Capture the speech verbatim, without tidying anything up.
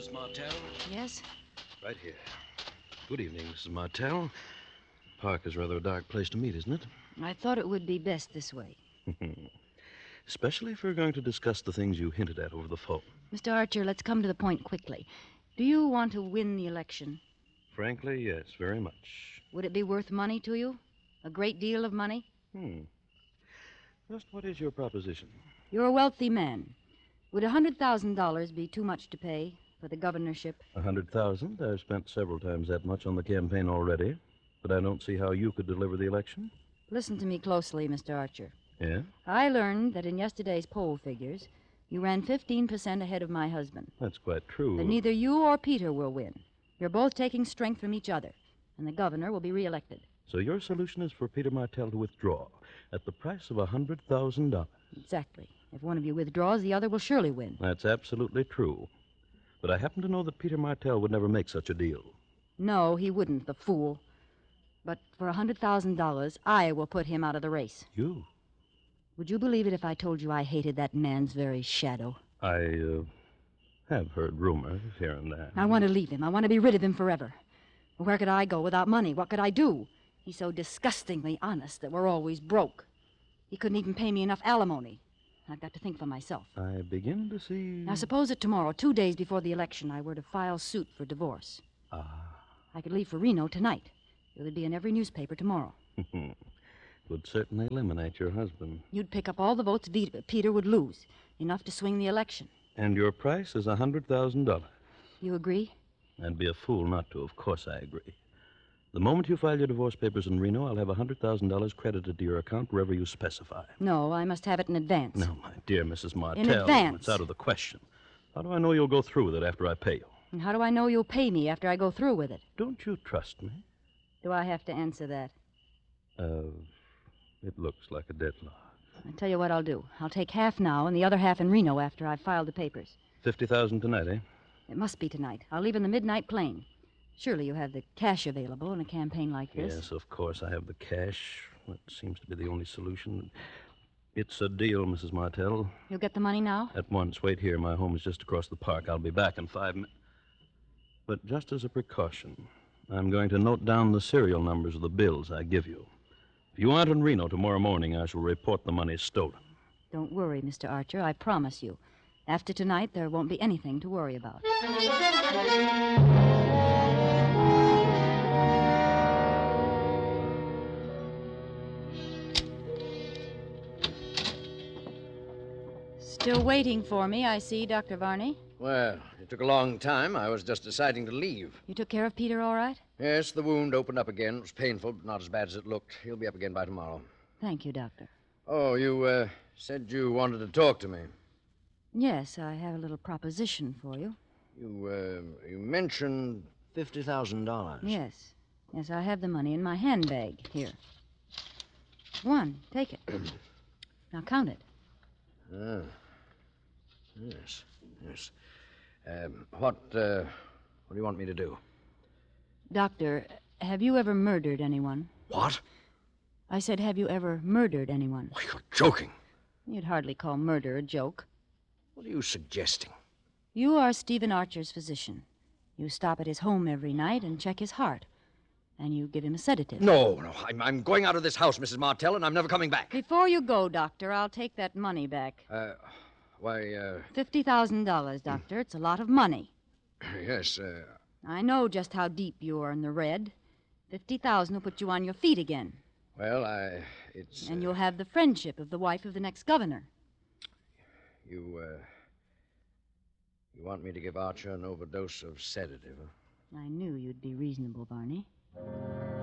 Missus Martell? Yes? Right here. Good evening, Missus Martell. Park is rather a dark place to meet, isn't it? I thought it would be best this way. Especially if we're going to discuss the things you hinted at over the phone. Mister Archer, let's come to the point quickly. Do you want to win the election? Frankly, yes, very much. Would it be worth money to you? A great deal of money? Hmm. Just what is your proposition? You're a wealthy man. Would a hundred thousand dollars be too much to pay for the governorship? A hundred thousand? I've spent several times that much on the campaign already, but I don't see how you could deliver the election. Listen to me closely, Mister Archer. Yeah? I learned that in yesterday's poll figures, you ran fifteen percent ahead of my husband. That's quite true. But neither you or Peter will win. You're both taking strength from each other, and the governor will be reelected. So your solution is for Peter Martell to withdraw at the price of a hundred thousand dollars. Exactly. If one of you withdraws, the other will surely win. That's absolutely true. But I happen to know that Peter Martell would never make such a deal. No, he wouldn't, the fool. But for a hundred thousand dollars, I will put him out of the race. You? Would you believe it if I told you I hated that man's very shadow? I uh, have heard rumors here and there. I want to leave him. I want to be rid of him forever. Where could I go without money? What could I do? He's so disgustingly honest that we're always broke. He couldn't even pay me enough alimony. I've got to think for myself. I begin to see... Now, suppose that tomorrow, two days before the election, I were to file suit for divorce. Ah. I could leave for Reno tonight. It would be in every newspaper tomorrow. Would certainly eliminate your husband. You'd pick up all the votes Vita, Peter would lose, enough to swing the election. And your price is a hundred thousand dollars. You agree? I'd be a fool not to. Of course I agree. The moment you file your divorce papers in Reno, I'll have a hundred thousand dollars credited to your account wherever you specify. No, I must have it in advance. No, my dear Missus Martell. In advance. It's out of the question. How do I know you'll go through with it after I pay you? And how do I know you'll pay me after I go through with it? Don't you trust me? Do I have to answer that? Uh, it looks like a deadlock. I'll tell you what I'll do. I'll take half now and the other half in Reno after I've filed the papers. Fifty thousand tonight, eh? It must be tonight. I'll leave in the midnight plane. Surely you have the cash available in a campaign like this. Yes, of course. I have the cash. That seems to be the only solution. It's a deal, Missus Martell. You'll get the money now? At once. Wait here. My home is just across the park. I'll be back in five minutes. But just as a precaution, I'm going to note down the serial numbers of the bills I give you. If you aren't in Reno tomorrow morning, I shall report the money stolen. Don't worry, Mister Archer. I promise you. After tonight, there won't be anything to worry about. Still waiting for me, I see, Doctor Varney. Well, it took a long time. I was just deciding to leave. You took care of Peter all right? Yes, the wound opened up again. It was painful, but not as bad as it looked. He'll be up again by tomorrow. Thank you, Doctor. Oh, you uh, said you wanted to talk to me. Yes, I have a little proposition for you. You, uh, you mentioned fifty thousand dollars. Yes. Yes, I have the money in my handbag. Here. One. Take it. Now count it. Ah. Yes, yes. Um, what, uh, what do you want me to do? Doctor, have you ever murdered anyone? What? I said, have you ever murdered anyone? Why, you're joking. You'd hardly call murder a joke. What are you suggesting? You are Stephen Archer's physician. You stop at his home every night and check his heart. And you give him a sedative. No, no. I'm, I'm going out of this house, Missus Martell, and I'm never coming back. Before you go, Doctor, I'll take that money back. Uh, why, uh... Fifty thousand dollars, Doctor. It's a lot of money. Yes, uh... I know just how deep you are in the red. Fifty thousand will put you on your feet again. Well, I... it's... And uh, you'll have the friendship of the wife of the next governor. You, uh... You want me to give Archer an overdose of sedative, huh? I knew you'd be reasonable, Barney.